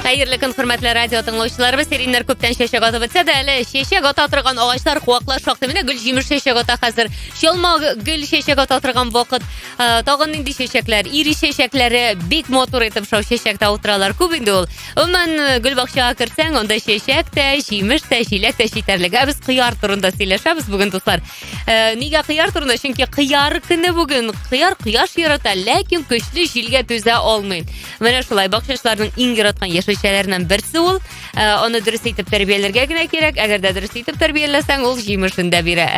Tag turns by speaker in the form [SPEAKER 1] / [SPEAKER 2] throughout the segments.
[SPEAKER 1] Хәерле көн, хөрмәтле радио тыңлаучыларыбыз. Сериннәр күптән чәчәк атып бетсә дә, әле чәчәк ата торган агачлар, куаклар шактый. Менә гөл җимеш чәчәк ата хәзер. Чалма гөл чәчәк ата торган вакыт. Тагын нинди чәчәкләр, ири чәчәкләре бик мотор итеп шау чәчәктә утыралар. Күп инде ул. Уман гөл бакчага керсәң, анда чәчәк тә, җимеш тә, җиләк тә җитәрлек. Без кыяр турында сөйләшәбез бүген, дуслар. Нигә кыяр турында? Чөнки кыяр көне бүген. Кыяр кояш ярата, ләкин көчле җилгә түзә алмый. Менә шулай бакчачларның иң яраткан яшелчәләреннән берсе ул. Аны дөрес итеп тәрбияләргә генә кирәк. Әгәр дә дөрес итеп тәрбияләсәң, ул җимешен дә бирә.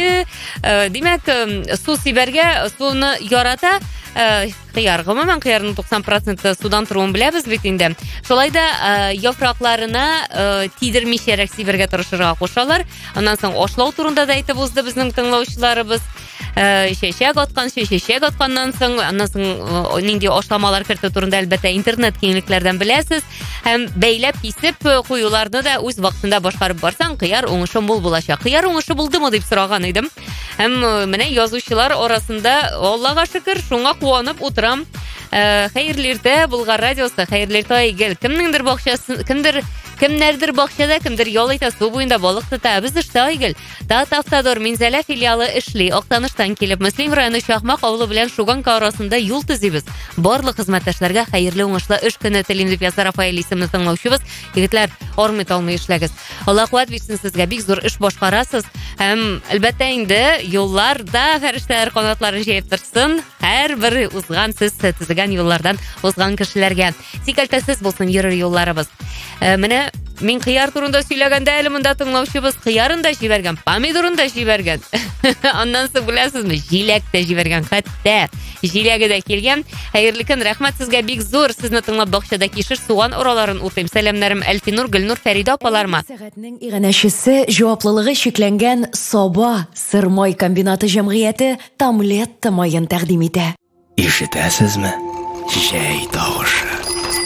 [SPEAKER 1] Димәк, су сибәргә, суны ярата. Кыяр, гомумән кыярның 90% судан торуын беләбез бит инде. Шулай да яфракларына тидермичәрәк сибәргә тырышырга кушалар. Аннан соң ашлау турында да әйтеп узды безнең тыңлаучыларыбыз. Чәчәк атканнан соң, аннан соң нинди ашламалар кертү турында әлбәттә интернет киңлекләрдән беләсез. Һәм бәйләп кисеп куюларны да үз вакытында башкарып барсаң, кыяр уңышы мул булачак. Кыяр уңышы булдымы дип сораган идем. Һәм менә язучылар арасында, Аллага шөкер, шуңа куанып утырам. Хәерле иртә, Булгар радиосы, хәерле иртә Айгөл. Кемнеңдер бакчасы, кемнәрдер бакчада, кемдер ял итә, су буенда балык тота. Без эштә Айгөл. Автодор Минзәлә филиалы эшли. Актаныштан килеп, Мөслим районы Шахмак авылы белән Шуганка арасында юл төзибез. Барлык хезмәттәшләргә хәерле уңышлы эш көне телим дип яза Рафаэль исемле тыңлаучыбыз. Егетләр, армый талмый эшләгез. Алла куәт бирсен сезгә, бик зур эш башкарасыз. Һәм әлбәттә инде юлларда фәрештәләр канатларын җәеп торсын. Һәрбер узган сез төзегән юллардан узган кешеләргә. Сикәлтәсез булсын йөрер юлларыбыз. Менә мин кыяр турында сөйләгәндә әле монда тыңлаучыбыз кыярын да җибәргән, помидорын да җибәргән. Аннан соң беләсезме, җиләк тә җибәргән, хәтта җиләге дә килгән. Хәерле көн, рәхмәт сезгә, бик зур. Сезне тыңлап бакчада кишер суган ураларын утыйм. Сәламнарым Әлфинур, Гөлнур, Фәрида апаларыма.
[SPEAKER 2] Сәгатьнең игъанәчесе, җаваплылыгы шикләнгән Саба Сырмай комбинаты җәмгыяте Тамлет майын тәкъдим итә.
[SPEAKER 3] Ишетәсезме? Җәй тавышы.